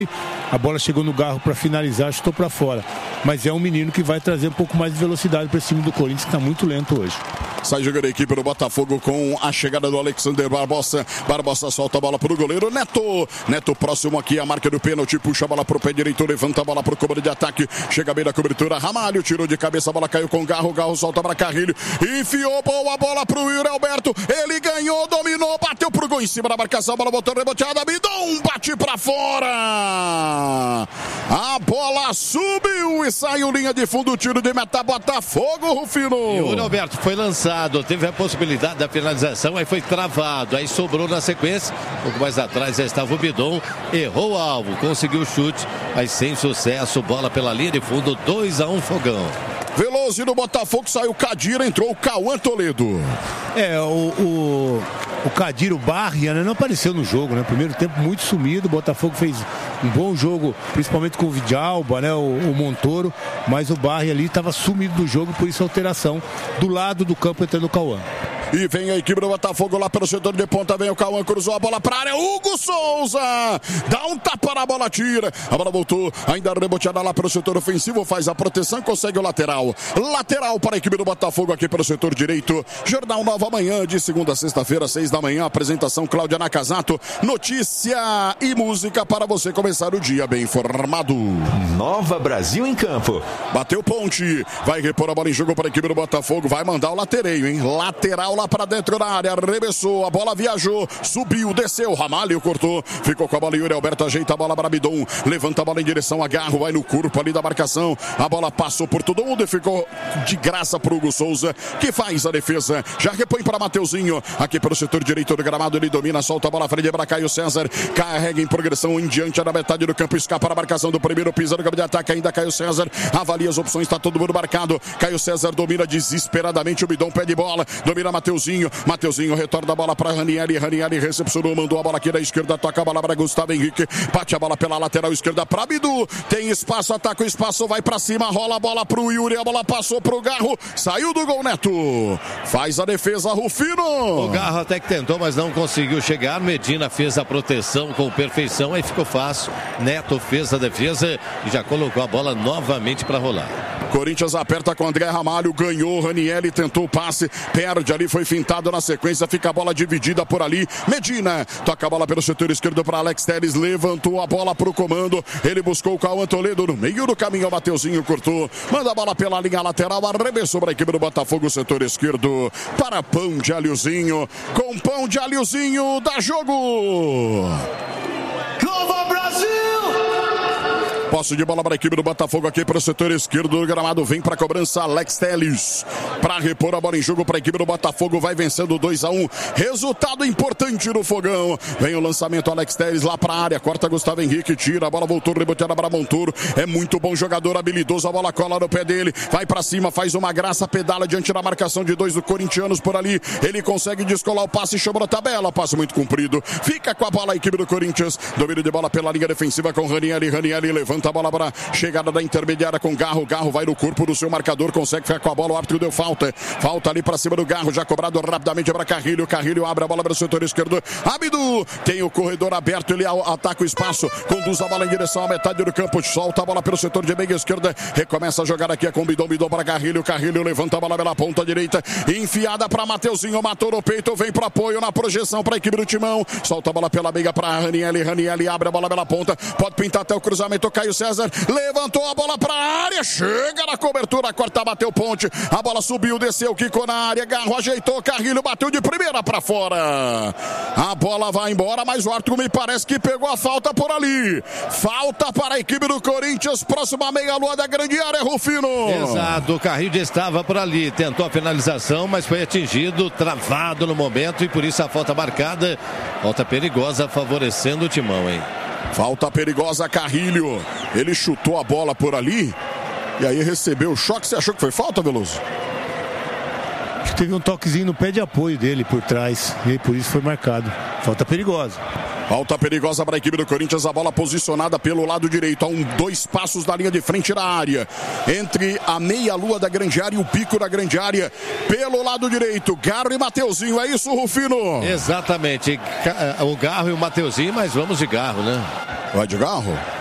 A bola chegou no Garro para finalizar, chutou para fora. Mas é um menino que vai trazer um pouco mais de velocidade para cima do Corinthians, que está muito lento hoje. Sai jogando a equipe do Botafogo com a chegada do Alexander Barbosa. Barbosa solta a bola para o goleiro Neto. Neto próximo aqui à marca do pênalti. Puxa a bola para o pé direito. Levanta a bola para o comando de ataque. Chega bem na cobertura. Ramalho tirou de cabeça. A bola caiu com o Garro. Garro solta para Carrilho. Enfiou boa bola para o Yuri Alberto. Ele ganhou, dominou, bateu pro gol em cima da marcação. A bola botou reboteada. Bidon bate para fora. A bola subiu e saiu linha de fundo. Tiro de meta. Botafogo, Rufino. Yuri Alberto foi lançado. Teve a possibilidade da finalização, aí foi travado, aí sobrou na sequência, um pouco mais atrás já estava o Bidon, errou o alvo, conseguiu o chute, mas sem sucesso, bola pela linha de fundo, 2-1 Fogão. Veloso no Botafogo, saiu o Cadira, entrou o Cauã Toledo. O Cadira, o Barria, né, não apareceu no jogo, né? Primeiro tempo muito sumido, o Botafogo fez um bom jogo, principalmente com o Vidalba, né? O Montoro, mas o Barria ali estava sumido do jogo, por isso a alteração do lado do campo entrando o Cauã. E vem a equipe do Botafogo lá pelo setor de ponta. Vem o Cauã, cruzou a bola para a área. Hugo Souza dá um tapa na bola, tira. A bola voltou, ainda reboteada lá pelo setor ofensivo. Faz a proteção, consegue o lateral. Lateral para a equipe do Botafogo aqui pelo setor direito. Jornal Nova Manhã, de segunda a sexta-feira, 6 da manhã. Apresentação Cláudia Nakazato. Notícia e música para você começar o dia bem informado. Nova Brasil em campo. Bateu ponte. Vai repor a bola em jogo para a equipe do Botafogo. Vai mandar o latereio, hein? Lateral lá para dentro da área, arremessou, a bola viajou, subiu, desceu, Ramalho cortou, ficou com a bola, Yuri Alberto ajeita a bola para Bidon, levanta a bola em direção a Garro, vai no corpo ali da marcação, a bola passou por todo mundo e ficou de graça para o Hugo Souza, que faz a defesa, já repõe para Mateuzinho, aqui pelo setor direito do gramado, ele domina, solta a bola, frente para Caio César, carrega em progressão em diante da metade do campo, escapa na marcação do primeiro, pisa no campo de ataque, ainda Caio César, avalia as opções, está todo mundo marcado, Caio César domina desesperadamente, o Bidon pede bola, domina Mateuzinho retorna a bola para Ranieri recepcionou, mandou a bola aqui da esquerda, toca a bola para Gustavo Henrique, bate a bola pela lateral esquerda para Bidu, tem espaço, ataca o espaço, vai para cima, rola a bola pro Yuri, a bola passou pro Garro, saiu do gol Neto, faz a defesa Rufino. O Garro até que tentou, mas não conseguiu chegar, Medina fez a proteção com perfeição, aí ficou fácil, Neto fez a defesa e já colocou a bola novamente para rolar. Corinthians aperta com André Ramalho, ganhou, Ranieri tentou o passe, perde ali, foi fintado na sequência, fica a bola dividida por ali, Medina, toca a bola pelo setor esquerdo para Alex Telles, levantou a bola pro comando, ele buscou o Cauã Toledo no meio do caminho, o Mateuzinho cortou, manda a bola pela linha lateral, arremessou para a equipe do Botafogo, setor esquerdo, para Pão de Alhozinho, com Pão de Alhozinho, dá jogo! Nova Brasil! Posse de bola para a equipe do Botafogo aqui para o setor esquerdo do gramado. Vem para a cobrança Alex Telles. Para repor a bola em jogo para a equipe do Botafogo. Vai vencendo 2-1. Resultado importante no fogão. Vem o lançamento Alex Telles lá para a área. Corta Gustavo Henrique. Tira a bola. Voltou reboteada para Montoro. É muito bom jogador, habilidoso. A bola cola no pé dele. Vai para cima. Faz uma graça. Pedala diante da marcação de dois do corintianos por ali. Ele consegue descolar o passe. Chama na tabela. Passe muito comprido. Fica com a bola a equipe do Corinthians. Domínio de bola pela linha defensiva com Ranieri. Ranieri levanta a bola para chegada da intermediária com Garro. Garro vai no corpo do seu marcador, consegue ficar com a bola, o árbitro deu falta. Falta ali para cima do Garro, já cobrado rapidamente para Carrilho. Carrilho abre a bola para o setor esquerdo. Abdu tem o corredor aberto, ele ataca o espaço, conduz a bola em direção à metade do campo, solta a bola pelo setor de meia esquerda, recomeça a jogar aqui com Bidon para Carrilho. Carrilho levanta a bola pela ponta direita, enfiada para Mateuzinho, matou no peito, vem para apoio na projeção para a equipe do Timão, solta a bola pela meia para Ranieri. Ranieri abre a bola pela ponta, pode pintar até o cruzamento. Caio César levantou a bola para a área, chega na cobertura, corta, bateu ponte, a bola subiu, desceu, quicou na área, Garro ajeitou, Carrilho bateu de primeira para fora, a bola vai embora, mas o árbitro me parece que pegou a falta por ali, falta para a equipe do Corinthians, próxima meia-lua da grande área, Rufino. Exato, o Carrilho já estava por ali, tentou a finalização, mas foi atingido, travado no momento e por isso a falta marcada, falta perigosa favorecendo o Timão, hein? Falta perigosa, Carrilho. Ele chutou a bola por ali e aí recebeu o choque. Você achou que foi falta, Veloso? Teve um toquezinho no pé de apoio dele por trás e por isso foi marcado. Falta perigosa. Falta perigosa para a equipe do Corinthians, a bola posicionada pelo lado direito, a 2 passos da linha de frente da área, entre a meia-lua da grande área e o pico da grande área, pelo lado direito, Garro e Mateuzinho, é isso, Rufino? Exatamente, o Garro e o Mateuzinho, mas vamos de Garro, né? Vai de carro?